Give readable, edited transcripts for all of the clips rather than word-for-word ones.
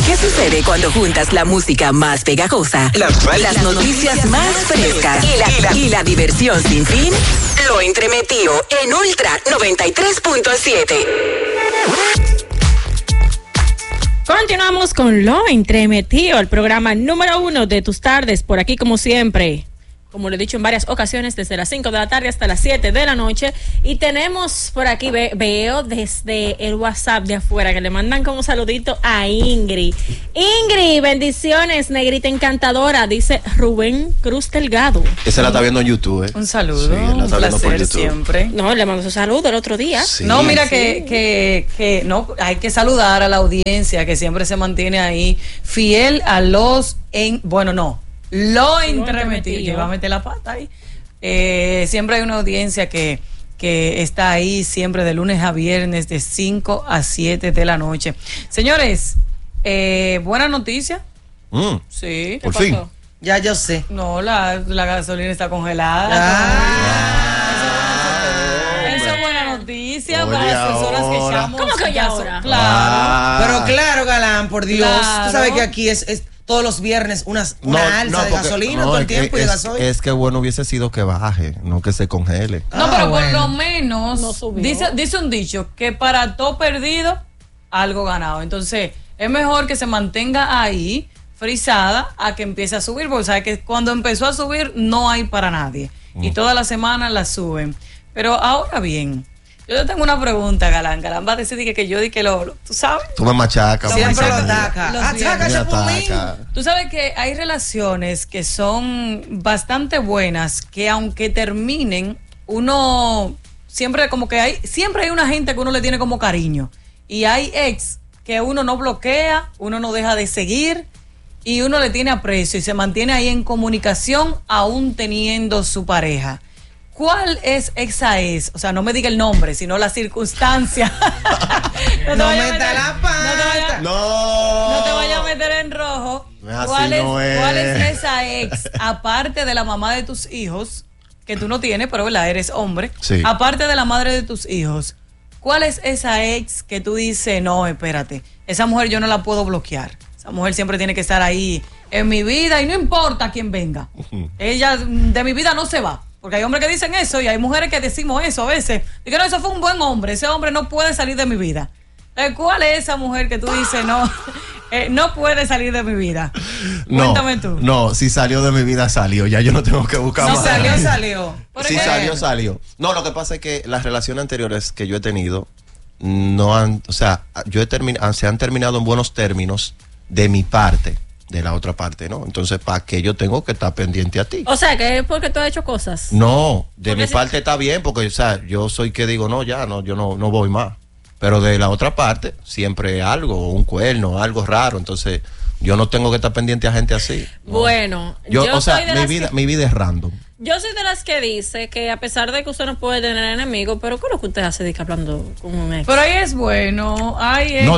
¿Qué sucede cuando juntas la música más pegajosa, las noticias más frescas y la diversión sin fin? Lo entremetido en Ultra 93.7. Continuamos con Lo Entremetido, el programa número 1 de tus tardes, por aquí como siempre. Como lo he dicho en varias ocasiones, desde las 5 de la tarde hasta las 7 de la noche. Y tenemos por aquí, veo desde el WhatsApp de afuera, que le mandan como saludito a Ingrid. Ingrid, bendiciones, negrita encantadora, dice Rubén Cruz Delgado. Esa la está viendo en YouTube, ¿eh? Un saludo, sí, un placer siempre. No, le mando su saludo el otro día. Sí, no, mira sí. que no, hay que saludar a la audiencia que siempre se mantiene ahí, fiel a Lo Entremetido. Yo iba a meter la pata ahí. Siempre hay una audiencia que está ahí siempre de lunes a viernes de 5 a 7 de la noche. Señores, buena noticia. Sí. Por fin. Ya yo sé. No, la gasolina está congelada. Esa es buena noticia para las personas que echamos. ¿Cómo que ya ahora? Claro. Pero claro, Galán, por Dios. Claro. Tú sabes que aquí es todos los viernes una alza de gasolina todo el tiempo y de gasoil. Es que bueno hubiese sido que baje, no que se congele. No, pero por lo menos dice un dicho que para todo perdido, algo ganado. Entonces, es mejor que se mantenga ahí, frisada, a que empiece a subir, porque sabes que cuando empezó a subir no hay para nadie. Y toda la semana la suben. Pero ahora bien, yo te tengo una pregunta, Galán. Galán va a decir que yo di que tú sabes. Tú me machacas. Siempre lo ataca. Tú sabes que hay relaciones que son bastante buenas, que aunque terminen, uno siempre siempre hay una gente que uno le tiene como cariño. Y hay ex que uno no bloquea, uno no deja de seguir y uno le tiene aprecio y se mantiene ahí en comunicación aún teniendo su pareja. ¿Cuál es esa ex? O sea, no me diga el nombre, sino la circunstancia. No meta la pata. No te vayas a meter en rojo. ¿Cuál es esa ex? Aparte de la mamá de tus hijos, que tú no tienes, pero ¿verdad? Eres hombre. Sí. Aparte de la madre de tus hijos, ¿cuál es esa ex que tú dices, no, espérate, esa mujer yo no la puedo bloquear? Esa mujer siempre tiene que estar ahí en mi vida y no importa quién venga. Ella de mi vida no se va. Porque hay hombres que dicen eso y hay mujeres que decimos eso a veces. Y que no, eso fue un buen hombre. Ese hombre no puede salir de mi vida. ¿Cuál es esa mujer que tú dices no puede salir de mi vida? Cuéntame tú. No, si salió de mi vida, salió. Ya yo no tengo que buscar más. Salió. Si salió. No, lo que pasa es que las relaciones anteriores que yo he tenido se han terminado en buenos términos de mi parte. De la otra parte, ¿no? Entonces, ¿para qué yo tengo que estar pendiente a ti? O sea, que es porque tú has hecho cosas. No, de mi parte está bien, porque, o sea, yo soy que digo, yo no voy más. Pero de la otra parte, siempre algo, un cuerno, algo raro. Entonces, yo no tengo que estar pendiente a gente así. ¿No? Bueno, mi vida es random. Yo soy de las que dice que a pesar de que usted no puede tener enemigos, pero ¿qué es lo que usted hace de que hablando con un ex? Pero ahí es bueno, hay ex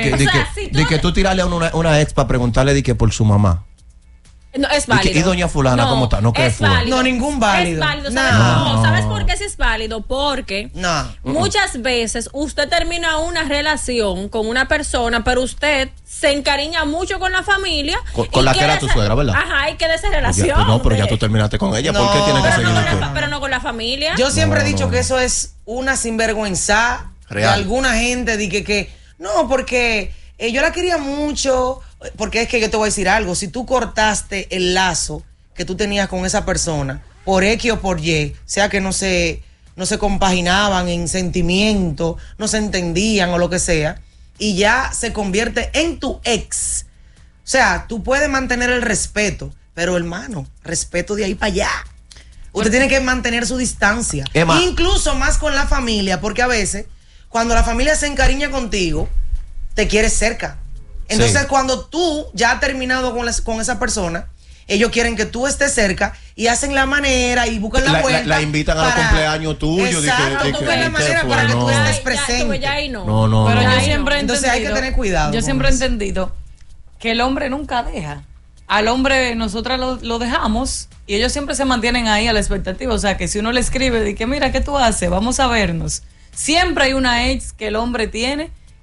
de que tú tirarle a una ex para preguntarle de que por su mamá. No, es válido. ¿Y doña fulana cómo está? No, que es válido. No, ningún válido. Es válido. ¿Sabes por qué sí es válido? Porque muchas veces usted termina una relación con una persona, pero usted se encariña mucho con la familia. Con la que era tu suegra, ¿verdad? Ajá, y que de esa relación. Pero ya tú terminaste con ella. ¿Por qué tiene que seguir pero no con la familia. Yo siempre he dicho que eso es una sinvergüenza de alguna gente. No, porque yo la quería mucho. Porque es que yo te voy a decir algo, si tú cortaste el lazo que tú tenías con esa persona, por X o por Y, sea que no se compaginaban en sentimiento, no se entendían o lo que sea, y ya se convierte en tu ex. O sea, tú puedes mantener el respeto, pero hermano, respeto de ahí para allá. Usted tiene que mantener su distancia. Incluso más con la familia, porque a veces, cuando la familia se encariña contigo, te quieres cerca. Entonces, cuando tú ya has terminado con esa persona, ellos quieren que tú estés cerca y hacen la manera y buscan la vuelta. La invitan al cumpleaños tuyo. Exacto, buscan la manera para que tú estés presente. No. Pero yo siempre he entendido. Entonces hay que tener cuidado. Yo siempre he entendido que el hombre nunca deja. Al hombre nosotras lo dejamos y ellos siempre se mantienen ahí a la expectativa. O sea, que si uno le escribe de que mira, ¿qué tú haces? Vamos a vernos. Siempre hay una ex que el hombre tiene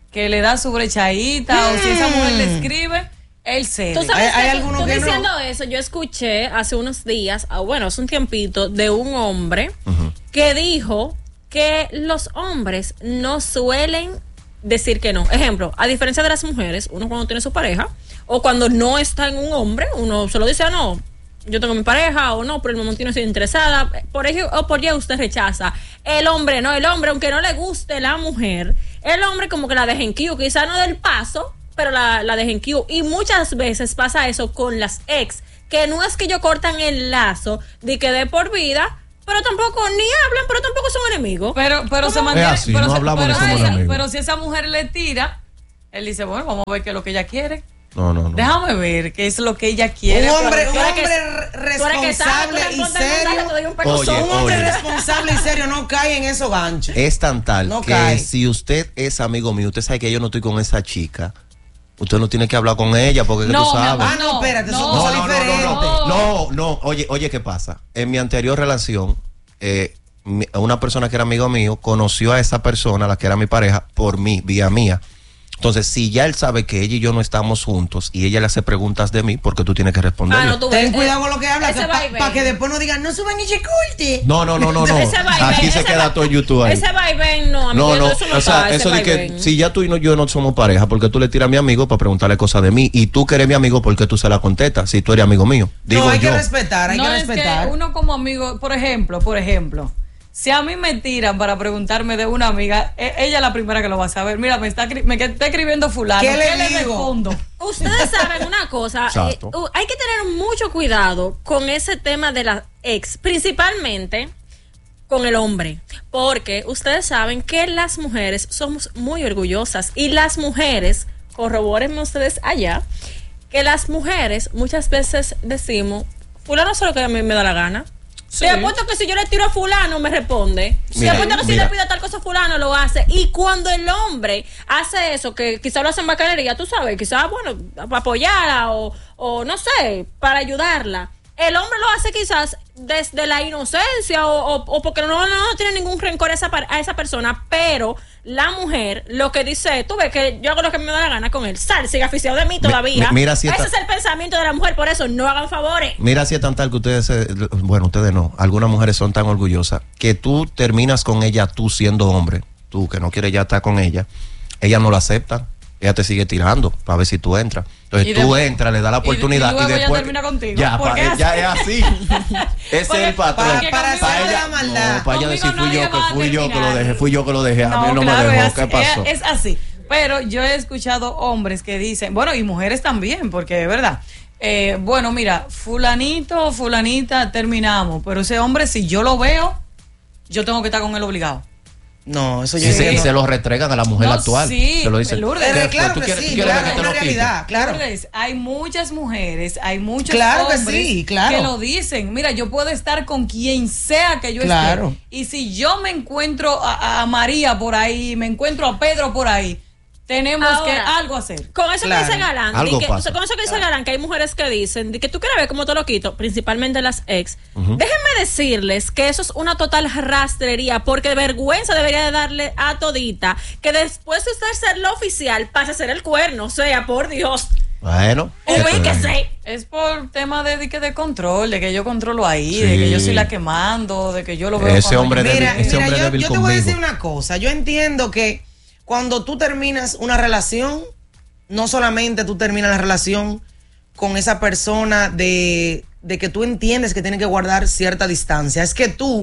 que le da su brechadita o si esa mujer le escribe, él cede. ¿Tú sabes hay que algunos tú que diciendo no. eso, yo escuché hace unos días, hace un tiempito, de un hombre que dijo que los hombres no suelen decir que no. Ejemplo, a diferencia de las mujeres, uno cuando tiene su pareja o cuando no está en un hombre, uno se lo dice, no, yo tengo mi pareja o no, por el momento no estoy interesada, por ello o por ya usted rechaza. El hombre no, el hombre, aunque no le guste la mujer, el hombre como que la deja en queue, quizá no del paso, pero la deja en queue. Y muchas veces pasa eso con las ex, que no es que ellos cortan el lazo de que de por vida, pero tampoco ni hablan, pero tampoco son enemigos. Pero se mantiene. así, pero, no hablamos ni somos enemigos. pero si esa mujer le tira, él dice, bueno, vamos a ver qué es lo que ella quiere. No. Déjame ver qué es lo que ella quiere. Un hombre responsable y serio. Un hombre responsable y serio no cae en esos ganchos. Es tan tal No que cae. si usted es amigo mío, usted sabe que yo no estoy con esa chica. Usted no tiene que hablar con ella porque es que No, tú mi sabes. amor, No, espérate, son No, cosas diferentes. No. Oye, ¿qué pasa? En mi anterior relación, una persona que era amigo mío conoció a esa persona, la que era mi pareja, por mí, vía mía. Entonces, si ya él sabe que ella y yo no estamos juntos y ella le hace preguntas de mí, porque tú tienes que responderle. Ten cuidado con lo que hablas, ese vaivén. para que después no digan, no suban ese corte. No. Ese vaivén, Aquí se queda todo en YouTube ahí. Ese vaivén no, amigo, eso no o sea, está, eso ese de que vaivén. si ya tú y yo no somos pareja, porque tú le tiras a mi amigo para preguntarle cosas de mí y tú que eres mi amigo, porque tú se la contestas si tú eres amigo mío. Digo No, hay yo. que respetar, hay no, que es respetar. que uno como amigo, por ejemplo, si a mí me tiran para preguntarme de una amiga, ella es la primera que lo va a saber. Mira, me está escribiendo fulano. ¿Qué le digo? respondo? Ustedes saben una cosa, Exacto. hay que tener mucho cuidado con ese tema de la ex, principalmente con el hombre, porque ustedes saben que las mujeres somos muy orgullosas y las mujeres, corrobórenme ustedes allá, que las mujeres muchas veces decimos, fulano hace lo que a mí me da la gana. Sí. Te apuesto que si yo le tiro a fulano me responde. Te apuesto que si le pido tal cosa a fulano lo hace. Y cuando el hombre hace eso, que quizá lo hace en bacanería, tú sabes, quizá, bueno, para apoyarla o no sé, para ayudarla. El hombre lo hace quizás desde la inocencia o porque no tiene ningún rencor a esa persona, pero la mujer lo que dice, tú ves que yo hago lo que me da la gana con él, sigue aficiado de mí todavía. Mira si ese es el pensamiento de la mujer, por eso no hagan favores. Mira si es tan tal que ustedes, ustedes no, algunas mujeres son tan orgullosas que tú terminas con ella, tú siendo hombre, tú que no quieres ya estar con ella no la acepta, ella te sigue tirando para ver si tú entras. Entonces tú entras, le das la oportunidad y después termina contigo. ya es así. Ese es el patrón. Para hacer la maldad. No, para ella decir Conmigo fui yo que lo dejé, a mí no claro, me dejó, es ¿qué pasó? Es así. Pero yo he escuchado hombres que dicen, bueno, y mujeres también, porque es verdad. Bueno, mira, fulanito o fulanita terminamos, pero ese hombre, si yo lo veo, yo tengo que estar con él obligado. No, eso Y yo se lo retregan a la mujer actual. Sí, se lo dicen. Lourdes. Claro ¿Tú que quieres- sí, tú quieres claro, que es te una lo quite? realidad, claro. Lourdes, hay muchas mujeres, hay muchos Claro que hombres sí, claro. que lo dicen. Mira, yo puedo estar con quien sea que yo Claro. esté. Y si yo me encuentro a María por ahí, me encuentro a Pedro por ahí, tenemos que Ahora, algo hacer. Con eso Claro. que dice Galán, Algo que, pasa. con eso que dice Galán, que hay mujeres que dicen que tú quieres ver cómo te lo quito, principalmente las ex. Déjenme decirles que eso es una total rastrería, porque vergüenza debería de darle a todita que después de usted ser lo oficial pase a ser el cuerno, o sea, por Dios. Bueno. Ubíquese. Es por tema de control, de que yo controlo ahí, Sí. de que yo soy la que mando, de que yo lo veo. Ese cuando hombre yo- débil, Mira, ese hombre débil yo te voy a decir conmigo. una cosa. Yo entiendo que cuando tú terminas una relación, no solamente tú terminas la relación con esa persona de que tú entiendes que tienes que guardar cierta distancia. Es que tú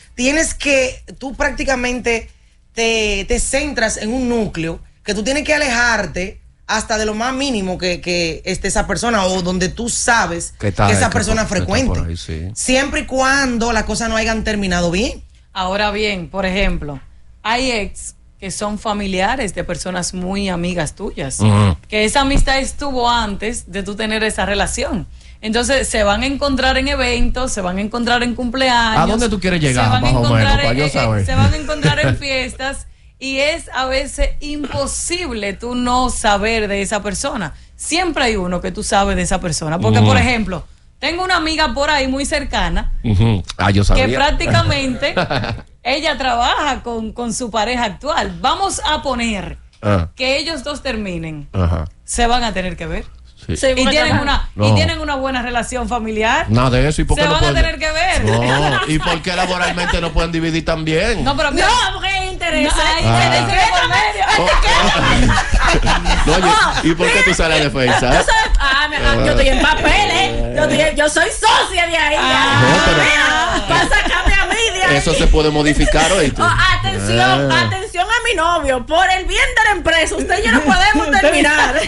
prácticamente te centras en un núcleo que tú tienes que alejarte hasta de lo más mínimo que esté esa persona o donde tú sabes que esa persona está frecuente. por ahí, sí. Siempre y cuando las cosas no hayan terminado bien. Ahora bien, por ejemplo, hay ex que son familiares de personas muy amigas tuyas, que esa amistad estuvo antes de tú tener esa relación. Entonces se van a encontrar en eventos, se van a encontrar en cumpleaños. ¿A dónde tú quieres llegar, se van a más o menos, encontrar para yo saber? se van a encontrar en fiestas y es a veces imposible tú no saber de esa persona. Siempre hay uno que tú sabes de esa persona. Porque, por ejemplo, tengo una amiga por ahí muy cercana Yo sabía. que prácticamente ella trabaja con su pareja actual. Vamos a poner que ellos dos terminen, Ajá. se van a tener que ver. Sí. Sí, Y tienen, No. y tienen una buena relación familiar. Nada de eso. ¿Y por qué Se no van a pueden? tener que ver. No. ¿Y por qué laboralmente no pueden dividir también? No, pero mira, No, porque hay interés. No, hay Hay interés por medio. No, oye, ¿y por qué tú sales a defensa? Tú sabes- yo estoy en papeles. Yo soy socia de ahí. Para sacarme a mí de ahí. Eso se puede modificar, ¿oíste? Atención a mi novio. Por el bien de la empresa, usted y yo no podemos terminar.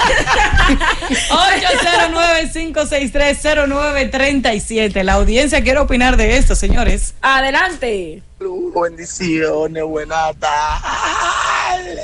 809-563-0937. La audiencia quiere opinar de esto, señores. Adelante. Bendiciones, buenas tardes.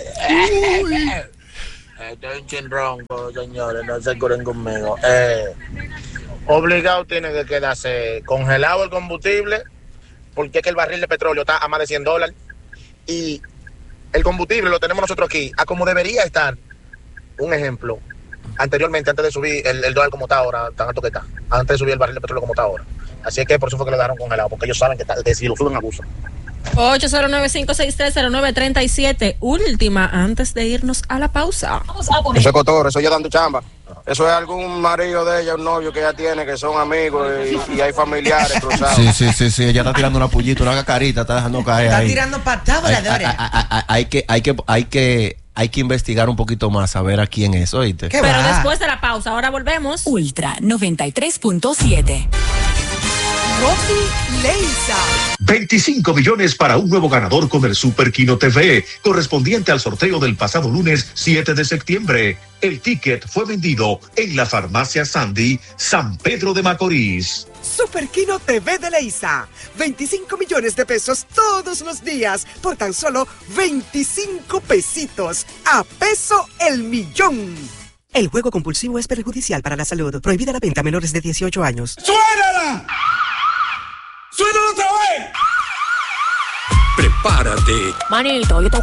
Estoy un chinronco, señores, no se curen conmigo. Obligado tiene que quedarse congelado el combustible, porque es que el barril de petróleo está a más de $100 y el combustible lo tenemos nosotros aquí a como debería estar. Un ejemplo, anteriormente, antes de subir el dólar como está ahora, tan alto que está, antes de subir el barril de petróleo como está ahora. Así es que por eso fue que lo dejaron congelado, porque ellos saben que si lo suben abuso. 809-563-0937. Última antes de irnos a la pausa. Eso es cotorro, eso ya dando chamba. Eso es algún marido de ella, un novio que ella tiene, que son amigos y hay familiares cruzados. Sí. Ella está tirando una pullita, una cacarita, está dejando caer Está ahí. tirando patada voladora. Hay que investigar un poquito más a ver a quién es, ¿oíste? ¿Qué Pero va? después de la pausa, ahora volvemos. Ultra 93.7. Rosy Leisa. 25 millones para un nuevo ganador con el Super Kino TV, correspondiente al sorteo del pasado lunes 7 de septiembre. El ticket fue vendido en la farmacia Sandy, San Pedro de Macorís. Super Kino TV de Leisa. 25 millones de pesos todos los días por tan solo 25 pesitos. A peso el millón. El juego compulsivo es perjudicial para la salud. Prohibida la venta a menores de 18 años. ¡Suénala! ¡Suénala otra vez! Prepárate. Manito, yo te